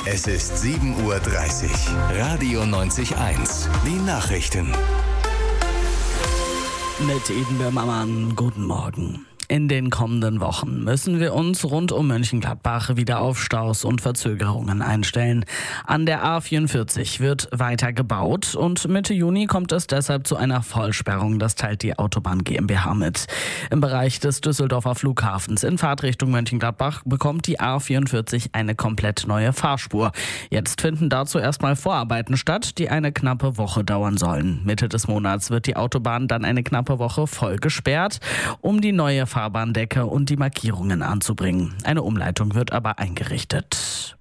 Es ist 7:30 Uhr. Radio 90.1. Die Nachrichten. Mit Eden Böhmermann, guten Morgen. In den kommenden Wochen müssen wir uns rund um Mönchengladbach wieder auf Staus und Verzögerungen einstellen. An der A44 wird weiter gebaut und Mitte Juni kommt es deshalb zu einer Vollsperrung. Das teilt die Autobahn GmbH mit. Im Bereich des Düsseldorfer Flughafens in Fahrtrichtung Mönchengladbach bekommt die A44 eine komplett neue Fahrspur. Jetzt finden dazu erstmal Vorarbeiten statt, die eine knappe Woche dauern sollen. Mitte des Monats wird die Autobahn dann eine knappe Woche voll gesperrt, um die neue Fahrbahndecke und die Markierungen anzubringen. Eine Umleitung wird aber eingerichtet.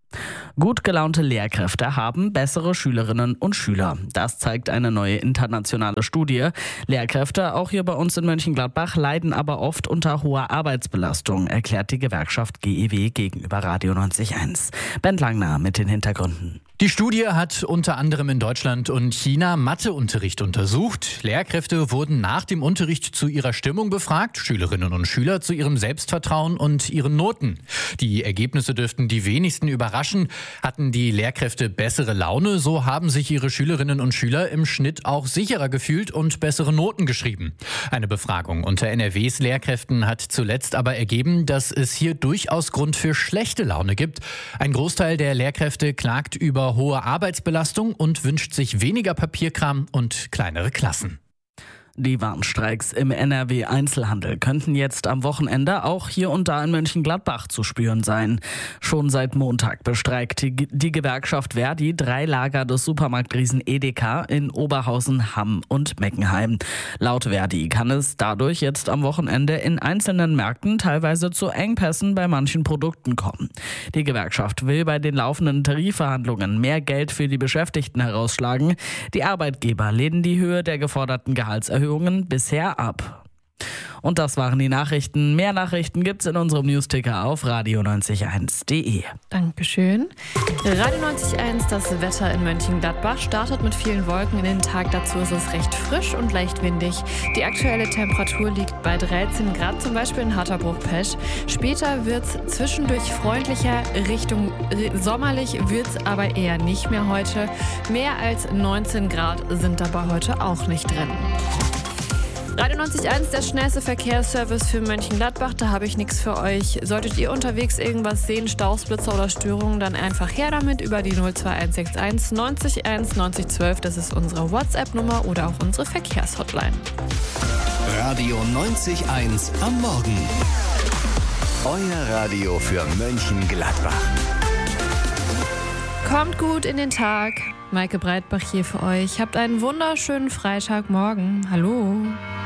Gut gelaunte Lehrkräfte haben bessere Schülerinnen und Schüler. Das zeigt eine neue internationale Studie. Lehrkräfte, auch hier bei uns in Mönchengladbach, leiden aber oft unter hoher Arbeitsbelastung, erklärt die Gewerkschaft GEW gegenüber Radio 90.1. Bernd Langner mit den Hintergründen. Die Studie hat unter anderem in Deutschland und China Matheunterricht untersucht. Lehrkräfte wurden nach dem Unterricht zu ihrer Stimmung befragt, Schülerinnen und Schüler zu ihrem Selbstvertrauen und ihren Noten. Die Ergebnisse dürften die wenigsten überraschen. Hatten die Lehrkräfte bessere Laune, so haben sich ihre Schülerinnen und Schüler im Schnitt auch sicherer gefühlt und bessere Noten geschrieben. Eine Befragung unter NRWs Lehrkräften hat zuletzt aber ergeben, dass es hier durchaus Grund für schlechte Laune gibt. Ein Großteil der Lehrkräfte klagt über hohe Arbeitsbelastung und wünscht sich weniger Papierkram und kleinere Klassen. Die Warnstreiks im NRW-Einzelhandel könnten jetzt am Wochenende auch hier und da in Mönchengladbach zu spüren sein. Schon seit Montag bestreikt die Gewerkschaft Verdi 3 Lager des Supermarktriesen Edeka in Oberhausen, Hamm und Meckenheim. Laut Verdi kann es dadurch jetzt am Wochenende in einzelnen Märkten teilweise zu Engpässen bei manchen Produkten kommen. Die Gewerkschaft will bei den laufenden Tarifverhandlungen mehr Geld für die Beschäftigten herausschlagen. Die Arbeitgeber lehnen die Höhe der geforderten Gehaltserhöhungen bisher ab. Und das waren die Nachrichten. Mehr Nachrichten gibt's in unserem Newsticker auf radio901.de. Dankeschön. Radio 90.1, das Wetter in Mönchengladbach startet mit vielen Wolken in den Tag. Dazu ist es recht frisch und leicht windig. Die aktuelle Temperatur liegt bei 13 Grad, zum Beispiel in Hatterbruch-Pesch. Später wird's zwischendurch freundlicher, Richtung sommerlich wird's aber eher nicht mehr heute. Mehr als 19 Grad sind dabei heute auch nicht drin. Radio 90.1, der schnellste Verkehrsservice für Mönchengladbach, da habe ich nichts für euch. Solltet ihr unterwegs irgendwas sehen, Staus, Blitzer oder Störungen, dann einfach her damit über die 02161 90 1 90 12. Das ist unsere WhatsApp-Nummer oder auch unsere Verkehrshotline. Radio 90.1 am Morgen. Euer Radio für Mönchengladbach. Kommt gut in den Tag. Maike Breitbach hier für euch. Habt einen wunderschönen Freitagmorgen. Hallo.